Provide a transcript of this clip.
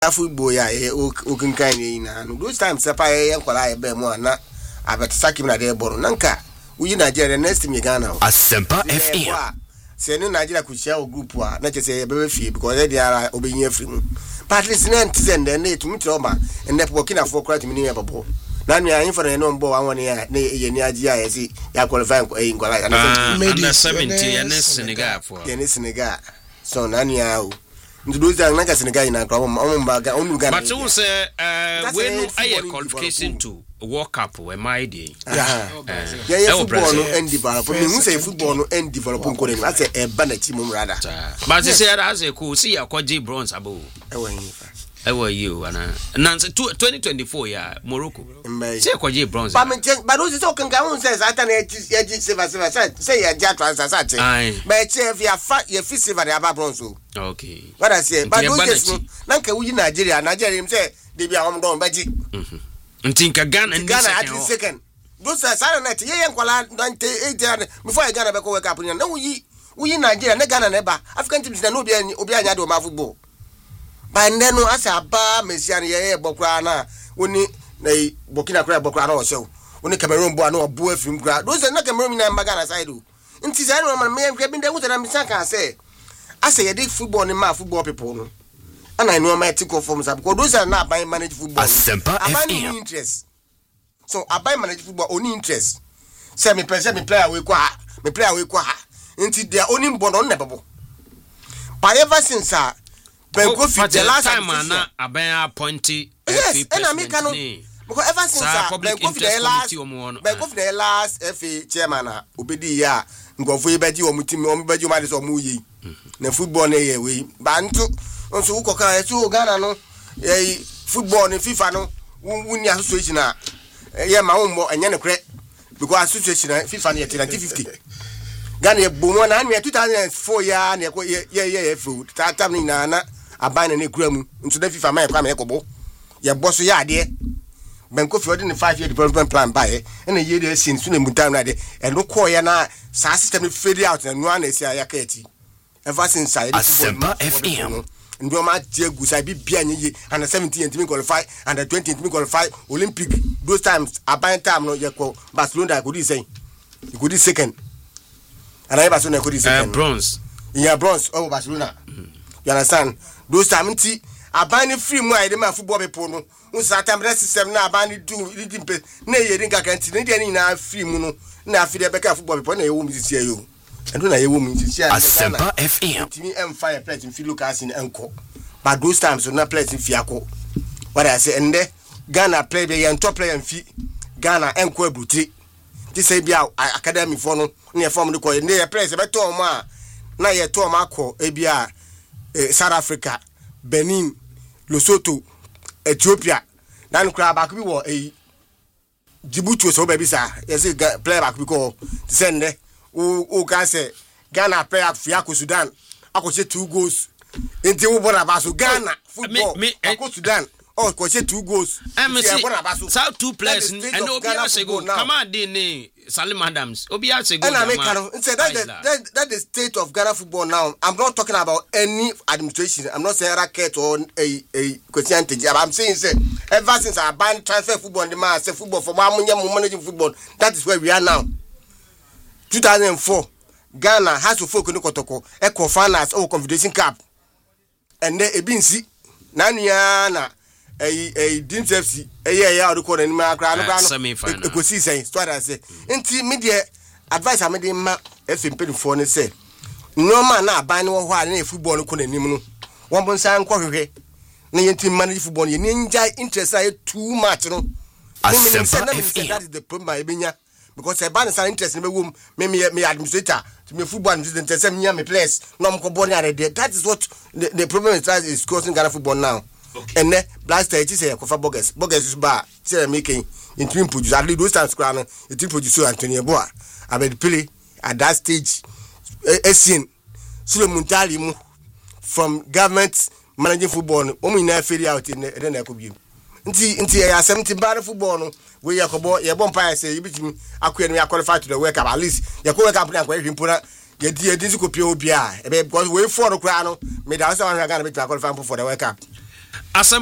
football ya okunkan na no those times sapa ye nkwala ye be mu na abetsakim na de boro nanka uyi Nigeria next me Ghana Asempa FM se no Nigeria ku share group a na che se ye be fie because they are obenyi afri mu but listen and send then it me trauma and the Burkina Faso crowd me near babo na me ayin for no mbo wan ya na ye ni agi ya si ya qualify nkwala under 70 ya ne Senegal for ya ne Senegal so na ni a nduduza nanga Senegal na kwa omumbaga onuga but who say we no aye qualification to World Cup we my day yeah football no end develop me who say football no end develop nko dem ase e ba na chi mum rada but say that as a cool see akwaje bronze abo ewa you ana nanse 2024 ya Morocco say akwaje bronze but those so kan ga won say satan e silver say ya ja transfer sat but che if ya fi silver ya ba bronze okay what I say but those nanka wuyi Nigeria him say dey be am don baji Ntinka Ghana at the second. Those are silent. Ye nkwala 98 before Ghana be ko wake up na wuyi Nigeria na Ghana na ba African teams na obi anya do ma football. Ba nne no asa ba Mesian ye bokra na woni na Burkina Faso bokra na o show. Woni Cameroon bo na obo afim kra. Those na Cameroon na Ghana side o. Nti say no man me bi nda wuta na Mesian kan say asa ye dey football ni ma football people no. And I know my tick forms up because those are not by manage football. I buy interest. So I buy manage football only interest. Say me play away kwa. Until they are only born on never. But ever since Ben Kofi the last time I buy appointee. Yes, and I make because ever since Ben Kofi the last FA chairman obedi ya ngofo ebeji omutimi omebeji o ma de so mu yi. Na football na ye we. Bantu onso ukoka etu Ghana no football ni FIFA no wuni association na ye ma wonbo enye ne kre because association FIFA na 1950 Ghana ye bomo na 2004 ya na ye fu tatam ni na aban na kura mu nso na FIFA ma ye kwa me kobo ye boso ya ade Ben Kofi odi ni 5 year development plan ba ye na ye dey sin so na mutam na de e no call ye na sa system fade out na no na esi ayaka eti ever since I Asempa FM ndo ma tiegu sai bibia nyi and 17 team qualify and 20 team qualify Olympic those times aban time no ye ko Barcelona go di say you go di second and I Barcelona go di second bronze over Barcelona you understand those time nti aban free mu aide ma football people no unsa time system na aban do leading na ye din ka kanti na dia ni na free mu no na afide be ka football people na ye wo mi sisi ayo and when I hear women say Asempa FM timi fire plate in feel Lucas in enko but those times so na plate in fiako what I say and Ghana play be and top player in fi Ghana enko abutri ti say bia academy for no na form the call na place be to ma na ye to ma ko e bia South Africa Benin Lesotho Ethiopia na nkra back bi wo Djibouti so be bi sa yes player back bi ko ti send o can say Ghana play at Fiako Sudan akoche 2 goals enti wo bona baso Ghana football akọ Sudan akoche 2 goals South 2 players and Obia say go come on dey Salim Adams Obia say go and I make say that the state of Ghana football now. I'm not talking about any administration. I'm not saying racket or a question. I'm saying say ever since I banned transfer football the man say football for managing football, that is where we are now. 2004 Ghana has to focus on Kotoko Eco Finance or Confederation Cup and then ebinsi na didn't FC ya record in my grano go see say start say enti media advice am dey ma FMP for ne say no man na ban wo ho na football ko nanim no won bon san ko hwehwe na yenti manage football ye ninja interest ay too much no Asempa that is the problem ebenya because I ban some interest in me administrator to me football administrator say me players no am ko born are there. That is what the problem is causing Ghana football now. Okay. And blaster it say Kofa Bogus is bar say making in team produce at least those times crown the team produce Antonio Boa about play at that stage Essien Sule Muntali mu from government managing football o me na failure out in then I could be nti ya 70 bar football no we yakobo ye bompa say yibitimi akwa no qualify to the World Cup at least ye ko World Cup na kwa hwimpura ye di ko pie obi a because we for no kra no me da say wan Ghana be qualify for the World Cup asɛm